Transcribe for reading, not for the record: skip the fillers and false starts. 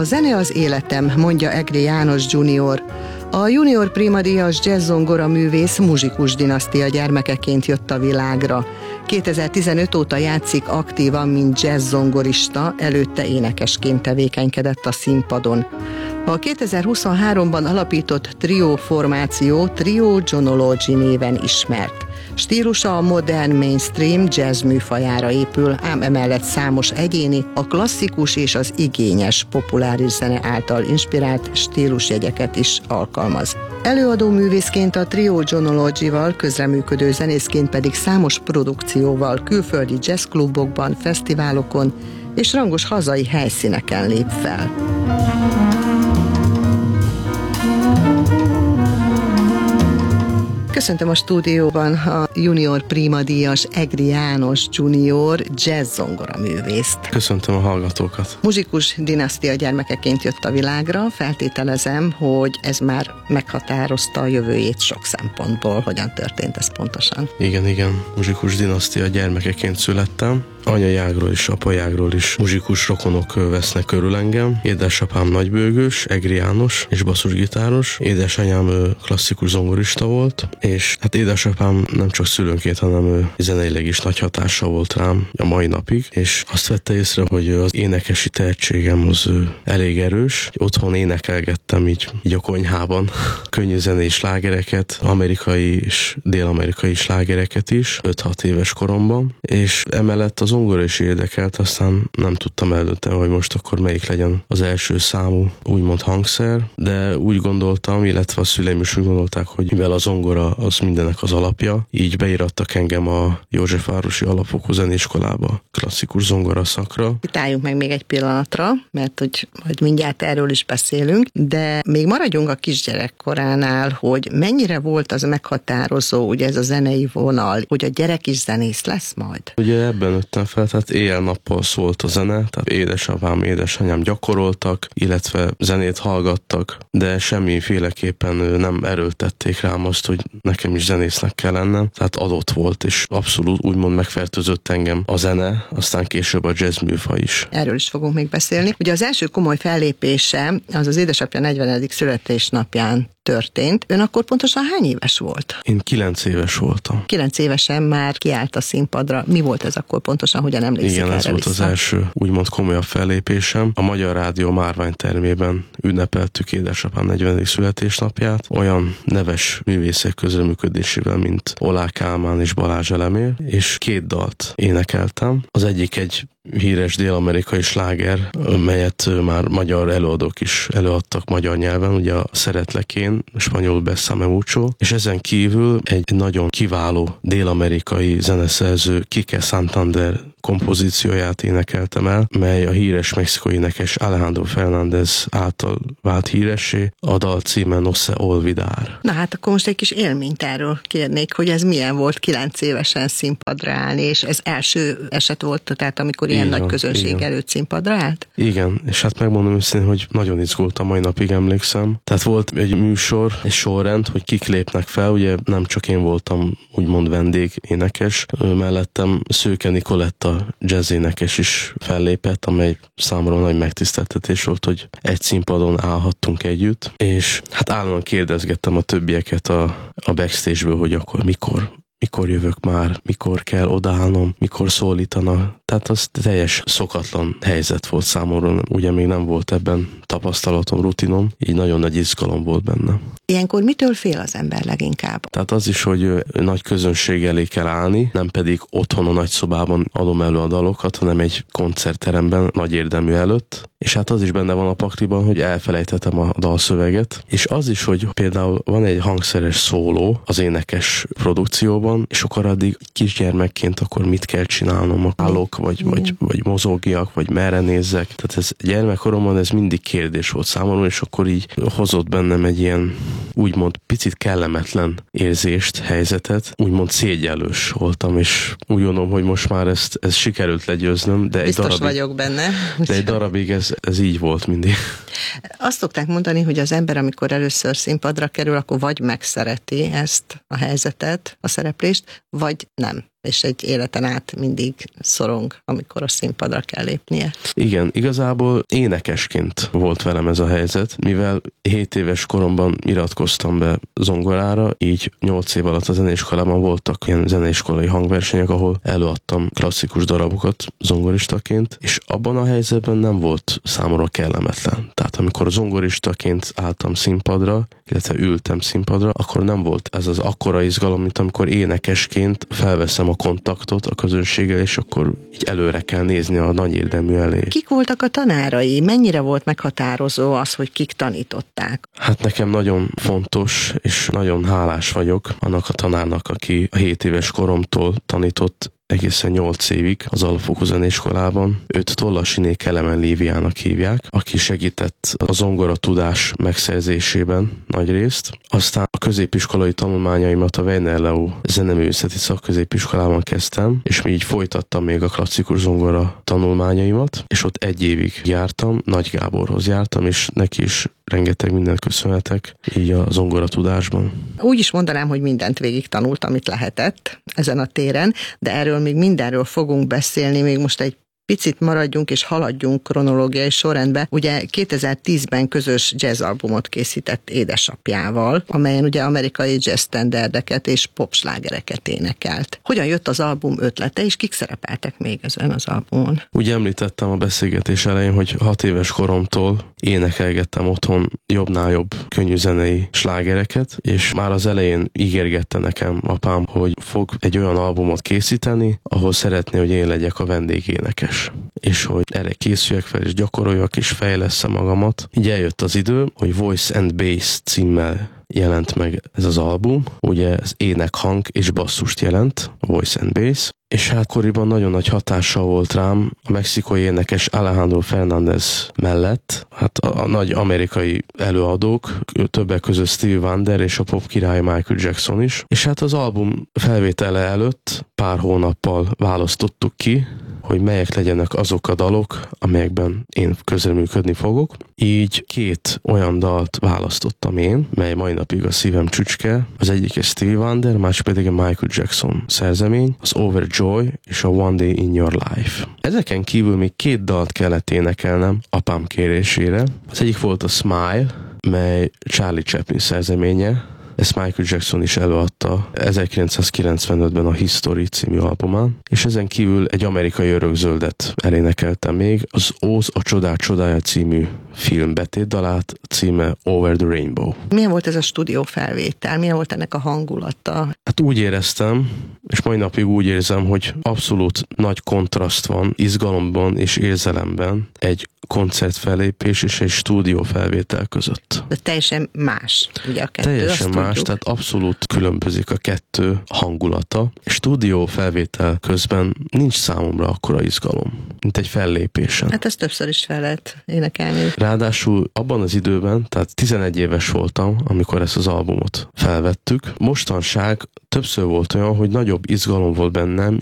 A zene az életem, mondja Egri János Junior. A junior primadíjas jazz-zongora művész muzsikus dinasztia gyermekeként jött a világra. 2015 óta játszik aktívan, mint jazz-zongorista, előtte énekesként tevékenykedett a színpadon. A 2023-ban alapított trió formáció Trio Jonology néven ismert. Stílusa a modern mainstream jazz műfajára épül, ám emellett számos egyéni, a klasszikus és az igényes populáris zene által inspirált stílusjegyeket is alkalmaz. Előadó művészként a Trio Jonology-val, közreműködő zenészként pedig számos produkcióval külföldi jazzklubokban, fesztiválokon és rangos hazai helyszíneken lép fel. Köszöntöm a stúdióban a junior primadíjas Egri János Junior jazz-zongora művészt. Köszöntöm a hallgatókat. Muzsikus dinasztia gyermekeként jött a világra, feltételezem, hogy ez már meghatározta a jövőjét sok szempontból. Hogyan történt ez pontosan? Igen. Muzsikus dinasztia gyermekeként születtem. Anyai ágról és apai ágról is muzsikus rokonok vesznek körül engem. Édesapám nagybőgős, Egri János és basszusgitáros. Édesanyám klasszikus zongorista volt, és hát édesapám nem csak szülőnként, hanem zeneileg is nagy hatással volt rám a mai napig, és azt vette észre, hogy az énekesi tehetségem az elég erős. Otthon énekelgettem így a konyhában könnyű zenés slágereket, amerikai és dél-amerikai slágereket is, 5-6 éves koromban, és emellett az zongora is érdekelt, aztán nem tudtam eldönteni, hogy most akkor melyik legyen az első számú úgymond hangszer, de úgy gondoltam, illetve a szüleim is úgy gondolták, hogy mivel a zongora az mindennek az alapja, így beírattak engem a Józsefvárosi Alapfokú Zeneiskolába, klasszikus zongora szakra. Itt álljunk meg még egy pillanatra, mert hogy mindjárt erről is beszélünk, de még maradjunk a kisgyerekkoránál, hogy mennyire volt az meghatározó, ugye ez a zenei vonal, hogy a gyerek is zenész lesz majd? Ugye ebben nőttem fel, tehát éjjel-nappal szólt a zene, tehát édesapám, édesanyám gyakoroltak, illetve zenét hallgattak, de semmiféleképpen nem erőltették rám azt, hogy nekem is zenésznek kell lennem, tehát adott volt, és abszolút úgymond megfertőzött engem a zene, aztán később a jazz műfaj is. Erről is fogunk még beszélni. Ugye az első komoly fellépése az édesapja 40. születésnapján történt. Ön akkor pontosan hány éves volt? Én 9 éves voltam. 9 évesen már kiállt a színpadra. Mi volt ez akkor pontosan, hogyan emlékszik erre? Igen, ez volt az első úgymond komolyabb fellépésem. A Magyar Rádió márványtermében ünnepeltük édesapám 40. születésnapját. Olyan neves művészek közreműködésével, mint Olá Kálmán és Balázs Elemér, és 2 dalt énekeltem. Az egyik egy híres dél-amerikai sláger, melyet már magyar előadók is előadtak magyar nyelven, ugye a Szeretlek én, spanyolul Bessame mucho, és ezen kívül egy nagyon kiváló dél-amerikai zeneszerző Kike Santander kompozícióját énekeltem el, mely a híres mexikói énekes Alejandro Fernández által vált híressé, a dal címe No se olvidar. Na hát akkor most egy kis élményt erről kérnék, hogy ez milyen volt 9 évesen színpadra állni, és ez első eset volt, tehát amikor ilyen nagy közönség előtt színpadra állt? Igen, és hát megmondom őszintén, hogy nagyon izgultam, mai napig emlékszem. Tehát volt egy műsor, egy sorrend, hogy kik lépnek fel, ugye nem csak én voltam úgymond vendég énekes, mellettem Szőke Nikoletta jazzénekes is fellépett, amely számomra nagy megtiszteltetés volt, hogy egy színpadon állhattunk együtt, és hát állandóan kérdezgettem a többieket a backstage-ből, hogy akkor mikor jövök már, mikor kell odaállnom, mikor szólítanak. Tehát az teljes szokatlan helyzet volt számomra, ugye még nem volt ebben tapasztalatom, rutinom, így nagyon nagy izgalom volt benne. Ilyenkor mitől fél az ember leginkább? Tehát az is, hogy nagy közönség elé kell állni, nem pedig otthon a nagy szobában adom elő a dalokat, hanem egy koncertteremben nagy érdemű előtt, és hát az is benne van a pakliban, hogy elfelejtettem a dalszöveget, és az is, hogy például van egy hangszeres szóló az énekes produkcióban, és akkor addig kisgyermekként akkor mit kell csinálnom, állok, vagy mozogjak, vagy merre nézzek. Tehát ez gyermekkoromban ez mindig kérdés volt számomra, és akkor így hozott bennem egy ilyen úgymond picit kellemetlen érzést, helyzetet, úgymond szégyellős voltam, és úgy gondolom, hogy most már ezt sikerült legyőznöm, de biztos vagyok benne. De egy darabig ez így volt mindig. Azt szokták mondani, hogy az ember, amikor először színpadra kerül, akkor vagy megszereti ezt a helyzetet, a szereplést, vagy nem. és egy életen át mindig szorong, amikor a színpadra kell lépnie. Igen, igazából énekesként volt velem ez a helyzet, mivel 7 éves koromban iratkoztam be zongorára, így 8 év alatt a zeneiskolában voltak ilyen zeneiskolai hangversenyek, ahol előadtam klasszikus darabokat zongoristaként, és abban a helyzetben nem volt számomra kellemetlen. Tehát amikor zongoristaként álltam színpadra, illetve ültem színpadra, akkor nem volt ez az akkora izgalom, mint amikor énekesként felveszem a kontaktot a közönséggel, és akkor így előre kell nézni a nagy érdemű elé. Kik voltak a tanárai? Mennyire volt meghatározó az, hogy kik tanították? Hát nekem nagyon fontos, és nagyon hálás vagyok annak a tanárnak, aki a 7 éves koromtól tanított egészen 8 évig az alapfokú zeneiskolában. Őt Tollasiné Kelemen Líviának hívják, aki segített a zongora tudás megszerzésében nagyrészt. Aztán a középiskolai tanulmányaimat a Weiner Leo zeneművészeti szakközépiskolában kezdtem, és így folytattam még a klasszikus zongora tanulmányaimat, és ott 1 évig jártam, Nagy Gáborhoz jártam, és neki is rengeteg mindent köszönhetek így a zongora tudásban. Úgy is mondanám, hogy mindent végig tanult, amit lehetett ezen a téren, de erről még mindenről fogunk beszélni, még most egy picit maradjunk és haladjunk kronológiai sorrendbe. Ugye 2010-ben közös jazzalbumot készített édesapjával, amelyen ugye amerikai jazz standardeket és popslágereket énekelt. Hogyan jött az album ötlete, és kik szerepeltek még ezen az albumon? Ugye említettem a beszélgetés elején, hogy 6 éves koromtól énekelgettem otthon jobbnál jobb könnyűzenei slágereket, és már az elején ígérgette nekem apám, hogy fog egy olyan albumot készíteni, ahol szeretné, hogy én legyek a vendégénekes. És hogy erre készüljek fel, és gyakoroljak, és fejlesszem magamat. Így eljött az idő, hogy Voice and Bass címmel jelent meg ez az album. Ugye ez ének, hang és basszust jelent, Voice and Bass. És hát akkoriban nagyon nagy hatással volt rám a mexikói énekes Alejandro Fernández mellett. Hát a nagy amerikai előadók, többek között Stevie Wonder és a pop király Michael Jackson is. És hát az album felvétele előtt pár hónappal választottuk ki, hogy melyek legyenek azok a dalok, amelyekben én közreműködni fogok. Így 2 olyan dalt választottam én, mely mai napig a szívem csücske. Az egyik egy Stevie Wonder, másik pedig a Michael Jackson szerzemény, az Overjoy és a One Day in Your Life. Ezeken kívül még 2 dalt kellett énekelnem apám kérésére. Az egyik volt a Smile, mely Charlie Chaplin szerzeménye. Ezt Michael Jackson is előadta 1995-ben a History című albumán, és ezen kívül egy amerikai örökzöldet elénekeltem még, az Óz a csodák csodája című film betétdalát, címe Over the Rainbow. Milyen volt ez a stúdió felvétel? Milyen volt ennek a hangulata? Hát úgy éreztem, és mai napig úgy érzem, hogy abszolút nagy kontraszt van izgalomban és érzelemben egy koncertfellépés és egy stúdiófelvétel között. De teljesen más, ugye a kettő. Teljesen más, tehát abszolút különbözik a 2 hangulata. Stúdiófelvétel közben nincs számomra akkora izgalom, mint egy fellépésen. Hát ezt többször is fel lehet énekelni. Ráadásul abban az időben, tehát 11 éves voltam, amikor ezt az albumot felvettük. Mostanság többször volt olyan, hogy nagyobb izgalom volt bennem,